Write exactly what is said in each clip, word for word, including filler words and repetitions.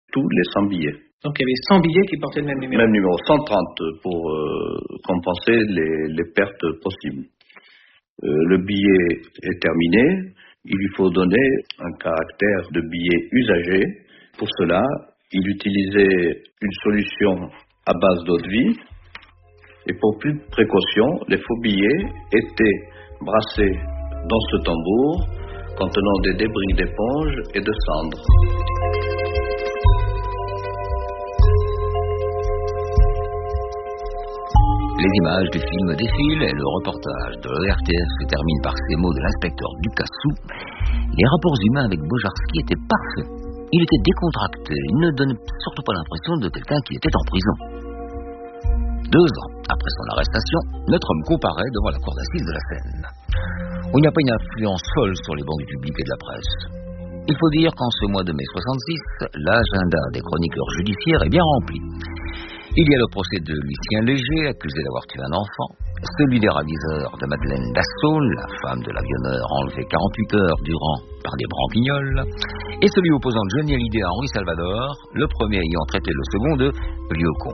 tous les cent billets. Donc il y avait cent billets qui portaient le même numéro. Même numéro, cent trente pour euh, compenser les, les pertes possibles. Euh, le billet est terminé, il lui faut donner un caractère de billet usagé. Pour cela, il utilisait une solution à base d'eau de vie. Et pour plus de précaution, les faux billets étaient brassés dans ce tambour contenant des débris d'éponge et de cendres. Les images du film défilent et le reportage de l'O R T F se termine par ces mots de l'inspecteur Ducassou. Les rapports humains avec Bojarski étaient parfaits. Il était décontracté, il ne donnait surtout pas l'impression de quelqu'un qui était en prison. Deux ans après son arrestation, notre homme comparaît devant la cour d'assises de la Seine, où il n'y a pas une influence folle sur les bancs du public et de la presse. Il faut dire qu'en ce mois de mai soixante-six, l'agenda des chroniqueurs judiciaires est bien rempli. Il y a le procès de Lucien Léger, accusé d'avoir tué un enfant, celui des ravisseurs de Madeleine Dassault, la femme de l'avionneur enlevée quarante-huit heures durant par des brampignoles, et celui opposant Johnny Hallyday à Henri Salvador, le premier ayant traité le second de vieux con.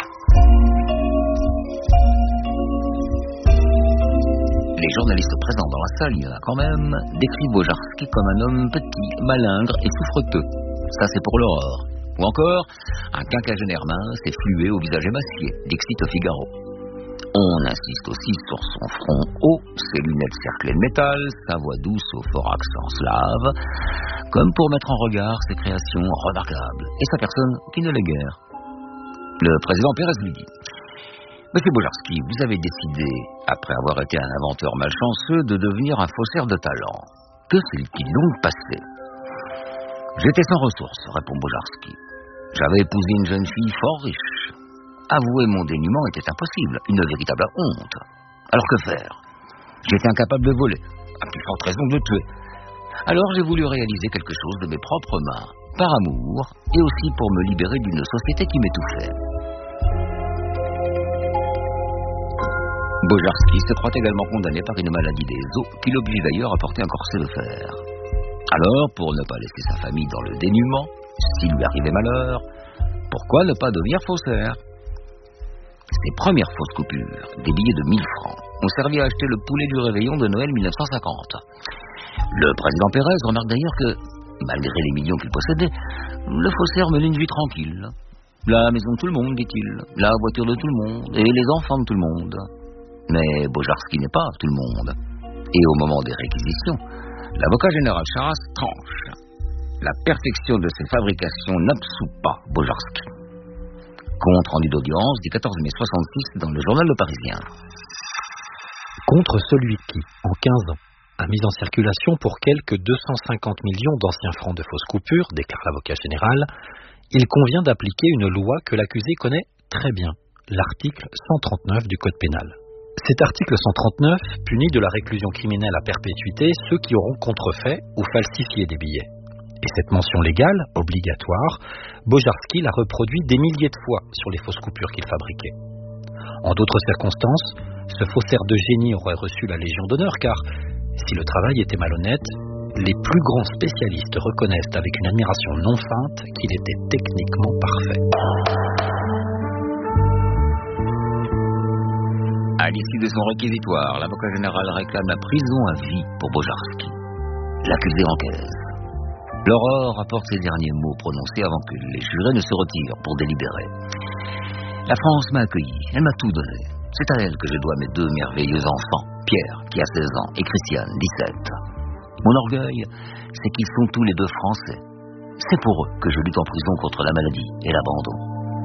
Les journalistes présents dans la salle, il y en a quand même, décrivent Bojarski comme un homme petit, malingre et souffreteux. Ça, c'est pour l'aurore. Ou encore, un quinquagénaire mince et fluet au visage émacié, dixit au Figaro. On insiste aussi sur son front haut, ses lunettes cerclées de métal, sa voix douce au fort accent slave, comme pour mettre en regard ses créations remarquables, et sa personne qui ne l'est guère. Le président Pérez lui dit: Monsieur Bojarski, vous avez décidé, après avoir été un inventeur malchanceux, de devenir un faussaire de talent. Que s'est-il donc passé? J'étais sans ressources, répond Bojarski. J'avais épousé une jeune fille fort riche. Avouer mon dénuement était impossible, une véritable honte. Alors que faire? J'étais incapable de voler, à plus forte raison de tuer. Alors j'ai voulu réaliser quelque chose de mes propres mains, par amour, et aussi pour me libérer d'une société qui m'étouffait. Bojarski se croit également condamné par une maladie des os qui l'oblige d'ailleurs à porter un corset de fer. Alors, pour ne pas laisser sa famille dans le dénuement, s'il lui arrivait malheur, pourquoi ne pas devenir faussaire? Ses premières fausses coupures, des billets de mille francs, ont servi à acheter le poulet du réveillon de Noël mille neuf cent cinquante. Le président Pérez remarque d'ailleurs que, malgré les millions qu'il possédait, le faussaire menait une vie tranquille. La maison de tout le monde, dit-il, la voiture de tout le monde, et les enfants de tout le monde. Mais Bojarski n'est pas tout le monde. Et au moment des réquisitions, l'avocat général Charras tranche. La perfection de ses fabrications n'absout pas Bojarski. Compte rendu d'audience du quatorze mai soixante-six dans le journal Le Parisien. Contre celui qui, en quinze ans, a mis en circulation pour quelque deux cent cinquante millions d'anciens francs de fausses coupures, déclare l'avocat général, il convient d'appliquer une loi que l'accusé connaît très bien, l'article cent trente-neuf du Code pénal. Cet article cent trente-neuf punit de la réclusion criminelle à perpétuité ceux qui auront contrefait ou falsifié des billets. Et cette mention légale, obligatoire, Bojarski l'a reproduit des milliers de fois sur les fausses coupures qu'il fabriquait. En d'autres circonstances, ce faussaire de génie aurait reçu la Légion d'honneur car, si le travail était malhonnête, les plus grands spécialistes reconnaissent avec une admiration non feinte qu'il était techniquement parfait. À l'issue de son réquisitoire, l'avocat général réclame la prison à vie pour Bojarski. L'accusé encaisse. L'aurore rapporte ces derniers mots prononcés avant que les jurés ne se retirent pour délibérer. La France m'a accueilli, elle m'a tout donné. C'est à elle que je dois mes deux merveilleux enfants, Pierre, qui a seize ans, et Christiane, dix-sept. Mon orgueil, c'est qu'ils sont tous les deux français. C'est pour eux que je lutte en prison contre la maladie et l'abandon.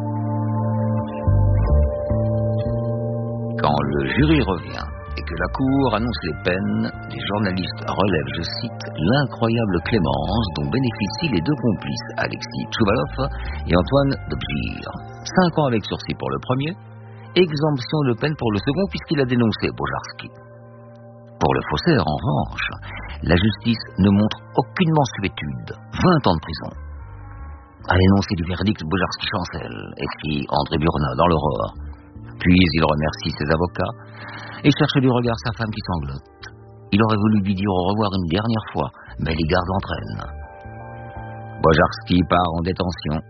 Quand le jury revient et que la Cour annonce les peines, les journalistes relèvent, je cite, l'incroyable clémence dont bénéficient les deux complices, Alexis Tchoubalov et Antoine Dobgir. Cinq ans avec sursis pour le premier, exemption de peine pour le second puisqu'il a dénoncé Bojarski. Pour le faussaire, en revanche, la justice ne montre aucune mansuétude. vingt ans de prison. À l'énoncé du verdict, Bojarski chancelle, écrit André Burnat dans l'Aurore. Puis il remercie ses avocats et cherche du regard sa femme qui sanglote. Il aurait voulu lui dire au revoir une dernière fois, mais les gardes l'entraînent. Bojarski part en détention